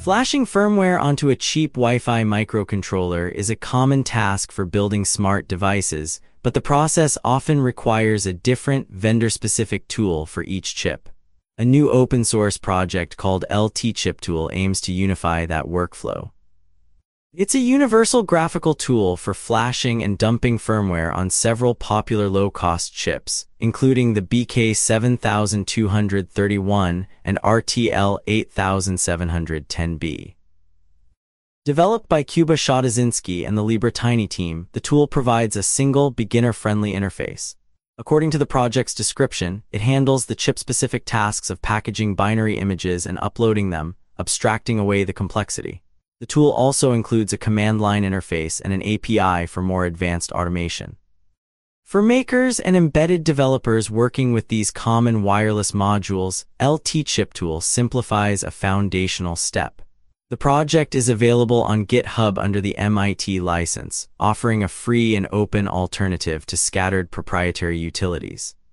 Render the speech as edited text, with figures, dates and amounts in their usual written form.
Flashing firmware onto a cheap Wi-Fi microcontroller is a common task for building smart devices, but the process often requires a different vendor-specific tool for each chip. A new open-source project called LT-ChipTool aims to unify that workflow. It's a universal graphical tool for flashing and dumping firmware on several popular low-cost chips, including the BK7231 and RTL8710B. Developed by Kuba Shodzinski and the LibreTiny team, the tool provides a single, beginner-friendly interface. According to the project's description, it handles the chip-specific tasks of packaging binary images and uploading them, abstracting away the complexity. The tool also includes a command line interface and an API for more advanced automation. For makers and embedded developers working with these common wireless modules, LT-ChipTool simplifies a foundational step. The project is available on GitHub under the MIT license, offering a free and open alternative to scattered proprietary utilities.